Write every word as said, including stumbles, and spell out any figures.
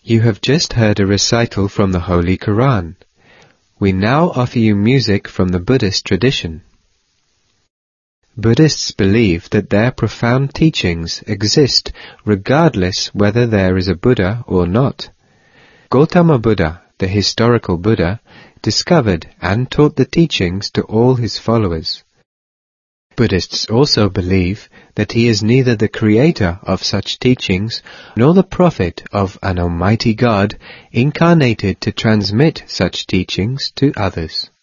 You have just heard a recital from the Holy Quran. We now offer you music from the Buddhist tradition. Buddhists believe that their profound teachings exist regardless whether there is a Buddha or not. Gautama Buddha, the historical Buddha, discovered and taught the teachings to all his followers. Buddhists also believe that he is neither the creator of such teachings nor the prophet of an almighty God incarnated to transmit such teachings to others.